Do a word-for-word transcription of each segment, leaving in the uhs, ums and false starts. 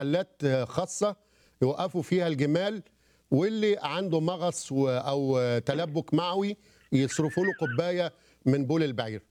محلات خاصة يوقفوا فيها الجمال، واللي عنده مغص و- أو تلبك معوي يصرفوا له كوباية من بول البعير.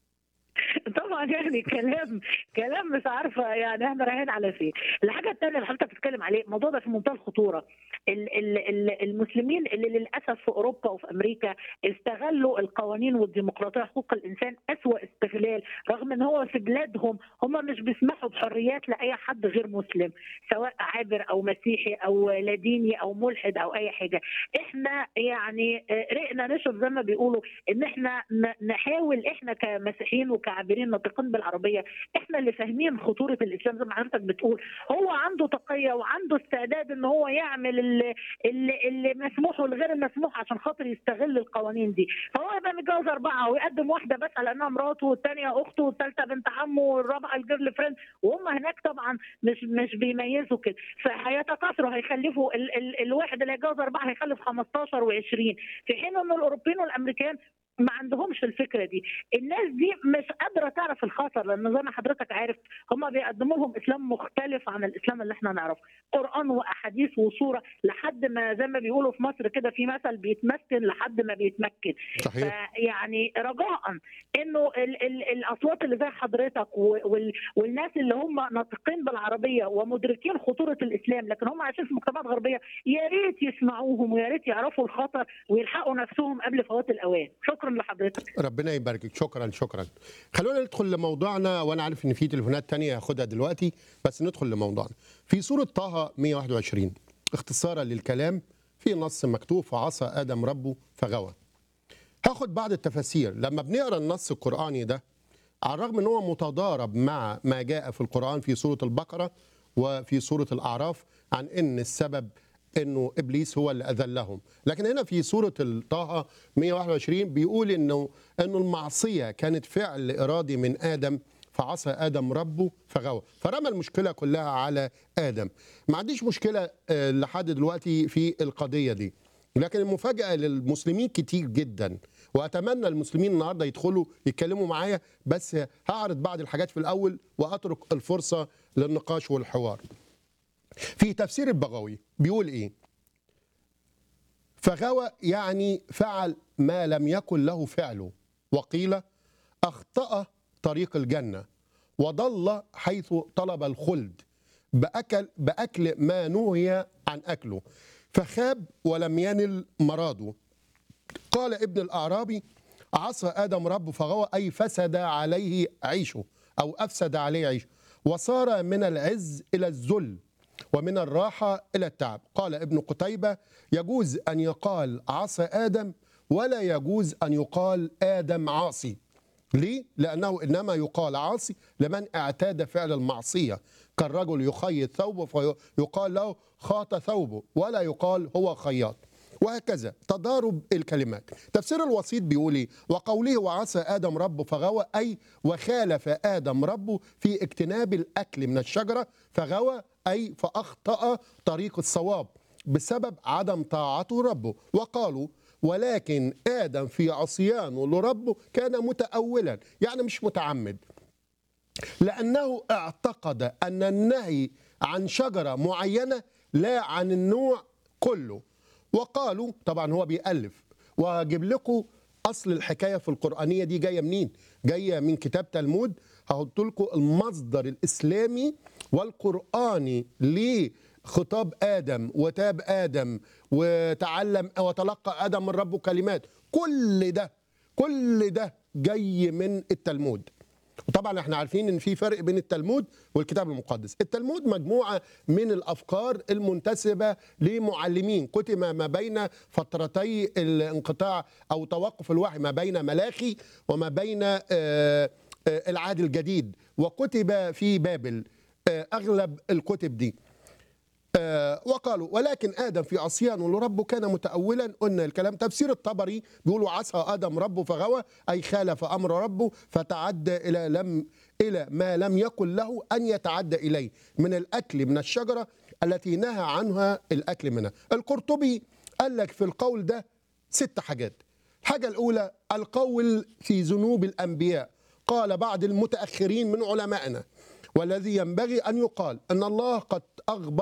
طبعا يعني كلام كلام مش عارفه يعني احنا رايحين على فين. الحاجه الثانيه اللي حضرتك بتتكلم عليه الموضوع ده في منتهى الخطوره. ال- ال- ال- المسلمين اللي للاسف في اوروبا وفي امريكا استغلوا القوانين والديمقراطيه وحقوق الانسان اسوأ استغلال، رغم ان هو في بلادهم هم مش بيسمحوا بحريات لاي حد غير مسلم، سواء عابر او مسيحي او لا ديني او ملحد او اي حاجه. احنا يعني آه، رقنا نشرب زي ما بيقولوا ان احنا ن- نحاول احنا كمسيحيين وكعابرين ناطقين بالعربيه، احنا اللي فاهمين خطوره الاسلام زي ما حضرتك بتقول. هو عنده تقيه وعنده استعداد ان هو يعمل اللي, اللي, اللي مسموح والغير المسموح عشان خاطر يستغل القوانين دي. فهو يبقى متجوز اربعه ويقدم واحده بس على انها مراته، والثانيه اخته، والثالثه بنت عمه، والرابعه الجيرل فريند، وهم هناك طبعا مش مش بيميزوا كده، فهيتكاثروا، هيخلفوا ال ال الواحد اللي هيتجوز اربعه هيخلف خمستاشر و20، في حين ان الاوروبيين والامريكان ما عندهمش الفكره دي. الناس دي مش قادره تعرف الخطر، لان زي ما حضرتك عارف هم بيقدموا لهم اسلام مختلف عن الاسلام اللي احنا نعرفه، قران واحاديث وصوره، لحد ما زي ما بيقولوا في مصر كده في مثل بيتمكن لحد ما بيتمكن. صحيح. فيعني رجاء انه ال ال الاصوات اللي زي حضرتك وال والناس اللي هم ناطقين بالعربيه ومدركين خطوره الاسلام لكن هم عايشين في مجتمعات غربيه، يا ريت يسمعوهم ويا ريت يعرفوا الخطر ويلحقوا نفسهم قبل فوات الاوان. شكرا لحضرتك. ربنا يباركك، شكرا شكرا. خلونا ندخل لموضوعنا، وانا عارف ان في تليفونات تانية هاخدها دلوقتي، بس ندخل لموضوعنا. في سورة طه مئة وواحد وعشرين اختصارا للكلام في نص مكتوب فعصى آدم ربه فغوى. هاخد بعض التفاسير. لما بنقرا النص القرآني ده، على الرغم ان هو متضارب مع ما جاء في القرآن في سورة البقرة وفي سورة الأعراف عن ان السبب انه ابليس هو اللي اذلهم، لكن هنا في سوره طه مئة وواحد وعشرين بيقول انه انه المعصيه كانت فعل ارادي من ادم، فعصى ادم ربه فغوى، فرمى المشكله كلها على ادم. ما عنديش مشكله آه، لحد دلوقتي في القضيه دي، لكن المفاجاه للمسلمين كتير جدا، واتمنى المسلمين النهارده يدخلوا يتكلموا معايا، بس هعرض بعض الحاجات في الاول واترك الفرصه للنقاش والحوار. في تفسير البغوي بيقول ايه؟ فغوى يعني فعل ما لم يكن له فعله، وقيل اخطأ طريق الجنة، وضل حيث طلب الخلد، بأكل, بأكل ما نهي عن أكله، فخاب ولم ينل مراده. قال ابن الأعرابي عصى آدم ربه فغوى، أي فسد عليه عيشه أو أفسد عليه عيشه، وصار من العز إلى الذل ومن الراحة إلى التعب. قال ابن قتيبة يجوز أن يقال عصى آدم ولا يجوز أن يقال آدم عاصي. ليه؟ لأنه إنما يقال عاصي لمن اعتاد فعل المعصية، كالرجل يخيط ثوبه فيقال له خاط ثوبه، ولا يقال هو خياط، وهكذا تضارب الكلمات. تفسير الوسيط بيقول ايه؟ وقوله وعصى آدم ربه فغوى، أي وخالف آدم ربه في اجتناب الأكل من الشجرة، فغوى أي فأخطأ طريق الصواب بسبب عدم طاعته ربه. وقالوا ولكن آدم في عصيانه لربه كان متأولا، يعني مش متعمد، لأنه اعتقد أن النهي عن شجرة معينة لا عن النوع كله. وقالوا طبعا هو بيألف، وهجيب لكم أصل الحكاية في القرآنية دي جاية منين؟ جاية من كتاب تلمود. هحط لكم المصدر الإسلامي والقرآني لخطاب آدم وتاب آدم وتعلم وتلقى آدم من ربه كلمات. كل ده كل ده جاي من التلمود. وطبعا احنا عارفين ان في فرق بين التلمود والكتاب المقدس. التلمود مجموعه من الافكار المنتسبه لمعلمين كتب ما بين فترتي الانقطاع او توقف الوحي، ما بين ملاخي وما بين آه، آه، العهد الجديد، وكتب في بابل آه، اغلب الكتب دي. آه، وقالوا ولكن آدم في عصيانه لربه كان متأولا. قلنا الكلام. تفسير الطبري بيقولوا عصى آدم ربه فغوى، أي خالف أمر ربه فتعدى إلى لم إلى ما لم يكن له أن يتعدى إليه من الأكل من الشجرة التي نهى عنها الأكل منها. القرطبي قال لك في القول ده ست حاجات. الحاجة الأولى القول في ذنوب الأنبياء. قال بعض المتأخرين من علمائنا والذي ينبغي أن يقال أن الله قد أغبر